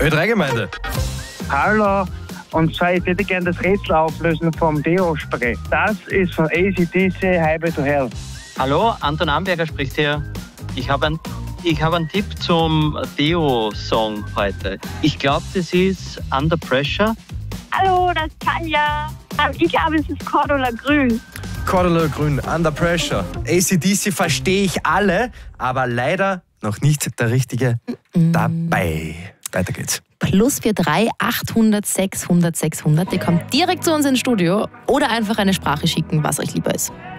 Ö3-Gemeinde. Hallo, und zwar ich hätte gerne das Rätsel auflösen vom Deo-Spray. Das ist von AC/DC, Highway to Hell. Hallo, Anton Amberger spricht hier. Ich habe einen Tipp zum Deo-Song heute. Ich glaube, das ist Under Pressure. Hallo, das ist Tanja. Ich glaube, es ist Cordula Grün. Cordula Grün, Under Pressure. AC/DC verstehe ich alle, aber leider noch nicht der Richtige dabei. Weiter geht's. +43 800 600 600. Ihr kommt direkt zu uns ins Studio oder einfach eine Sprache schicken, was euch lieber ist.